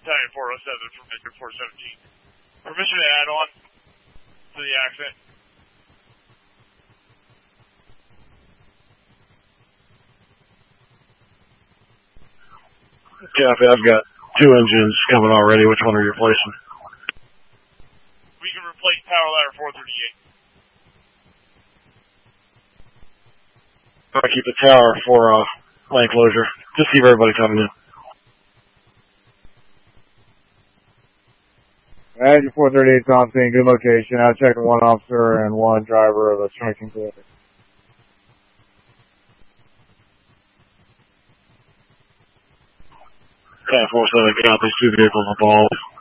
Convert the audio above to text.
Battalion 407 from Major 417. Permission to add on to the accident. Copy, I've got 2 engines coming already. Which one are you replacing? We can replace Power Ladder 438. I keep the tower for lane closure. Just keep everybody coming in. Agent 438 on scene, good location. I'll check 1 officer and 1 driver of a striking vehicle. Okay, 47, got these 2 vehicles involved.